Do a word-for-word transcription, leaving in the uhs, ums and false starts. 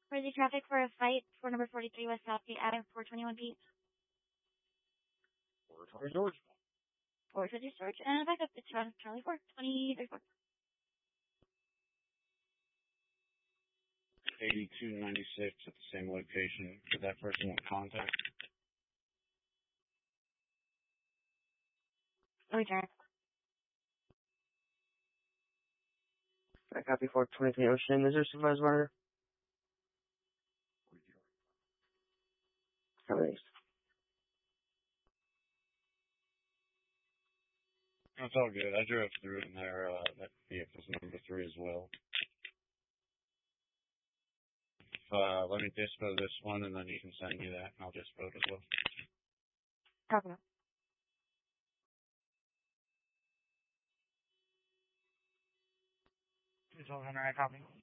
For the traffic for a fight for number forty-three West Southgate Avenue, four twenty-one Pete. Where's George? four twenty George, and back up, it's Charlie four twenty thirty-four. eighty-two ninety-six at the same location. Did that person want contact? Return. I copy four twenty-three Ocean. Is there a supervised murder? Released. That's all good. I drove through it in there. Uh, that vehicle's number three as well. Uh, let me dispo this one, and then you can send me that, and I'll dispo it as well. Copy. Two twelve Henry, I copy.